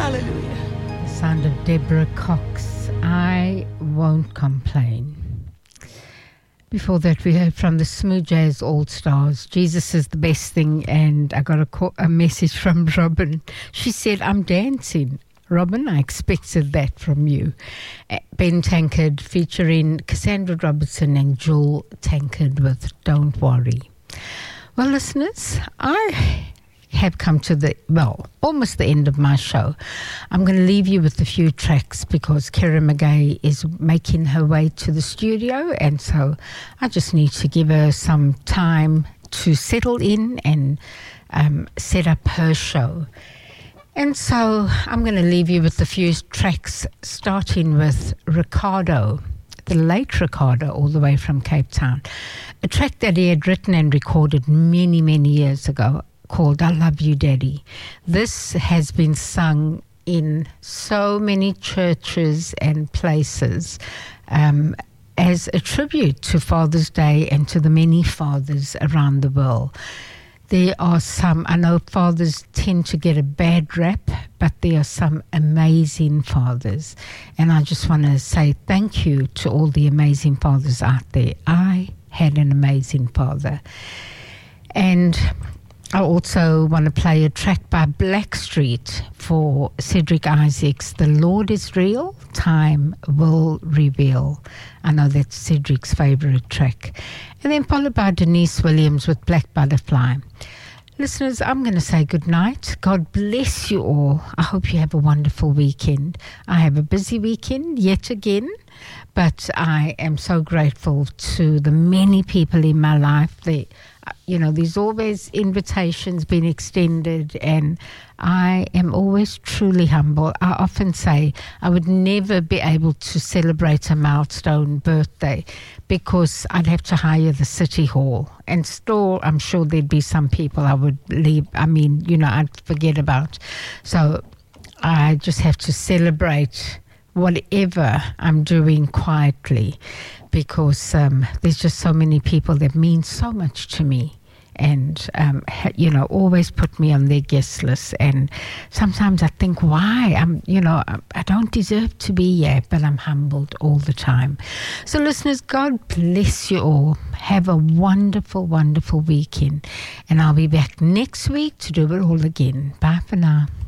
Hallelujah. The sound of Deborah Cox, I Won't Complain. Before that, we heard from the Smooth Jazz All-Stars, Jesus is the Best Thing, and I got a message from Robin. She said, I'm dancing. Robin, I expected that from you. Ben Tankard featuring Cassandra Robertson and Jewel Tankard with Don't Worry. Well, listeners, I have come to almost the end of my show. I'm going to leave you with a few tracks because Kira McGay is making her way to the studio, and so I just need to give her some time to settle in and set up her show. And so I'm going to leave you with a few tracks, starting with Ricardo, the late Ricardo, all the way from Cape Town. A track that he had written and recorded many, many years ago, called I Love You Daddy. This has been sung in so many churches and places as a tribute to Father's Day and to the many fathers around the world. There are some, I know fathers tend to get a bad rap, but there are some amazing fathers. And I just want to say thank you to all the amazing fathers out there. I had an amazing father. And I also want to play a track by Blackstreet for Cedric Isaacs, The Lord is Real, Time Will Reveal. I know that's Cedric's favorite track. And then followed by Denise Williams with Black Butterfly. Listeners, I'm going to say good night. God bless you all. I hope you have a wonderful weekend. I have a busy weekend yet again, but I am so grateful to the many people in my life. There's always invitations being extended, and I am always truly humble. I often say I would never be able to celebrate a milestone birthday because I'd have to hire the city hall. And still, I'm sure there'd be some people I would leave. I'd forget about. So I just have to celebrate whatever I'm doing quietly, because there's just so many people that mean so much to me and, always put me on their guest list. And sometimes I think, why? I don't deserve to be here, but I'm humbled all the time. So listeners, God bless you all. Have a wonderful, wonderful weekend. And I'll be back next week to do it all again. Bye for now.